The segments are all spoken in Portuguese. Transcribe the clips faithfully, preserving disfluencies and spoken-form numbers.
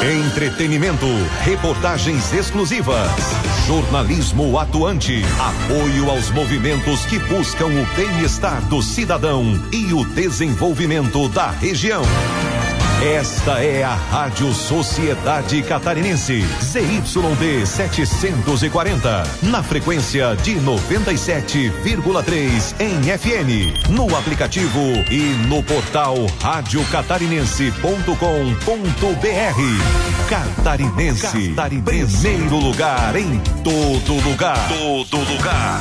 Entretenimento, reportagens exclusivas, jornalismo atuante, apoio aos movimentos que buscam o bem-estar do cidadão e o desenvolvimento da região. Esta é a Rádio Sociedade Catarinense, Z Y D setecentos e quarenta, na frequência de noventa e sete vírgula três em F M, no aplicativo e no portal rádio catarinense ponto com ponto b r. Catarinense, Catarinense, primeiro lugar em todo lugar. Todo lugar.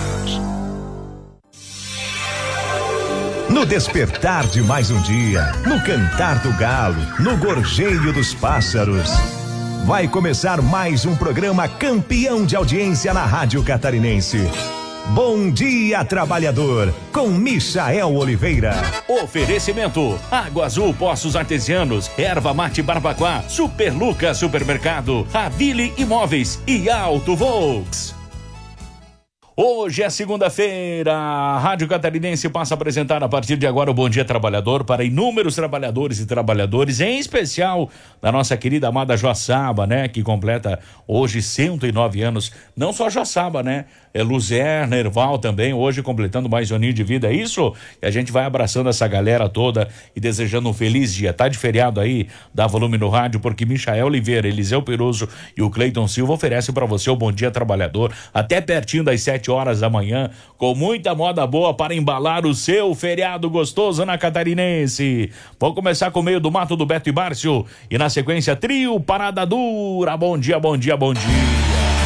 No despertar de mais um dia, no cantar do galo, no gorjeio dos pássaros. Vai começar mais um programa campeão de audiência na Rádio Catarinense. Bom Dia Trabalhador, com Michael Oliveira. Oferecimento: Água Azul Poços Artesianos, Erva Mate Barbacoa, Super Lucas Supermercado, Ravile Imóveis e Auto Volks. Hoje é segunda-feira, a Rádio Catarinense passa a apresentar a partir de agora o Bom Dia Trabalhador para inúmeros trabalhadores e trabalhadores, em especial da nossa querida amada Joaçaba, né? Que completa hoje cento e nove anos, não só Joaçaba, né? É Luzerna, Erval também, hoje completando mais um aninho de vida, é isso? E a gente vai abraçando essa galera toda e desejando um feliz dia. Tá de feriado aí, dá volume no rádio, porque Michael Oliveira, Eliseu Peroso e o Cleiton Silva oferecem para você o Bom Dia Trabalhador até pertinho das sete horas da manhã, com muita moda boa para embalar o seu feriado gostoso na Catarinense. Vamos começar com o meio do mato do Beto e Márcio e na sequência trio Parada Dura. Bom dia, bom dia, bom dia.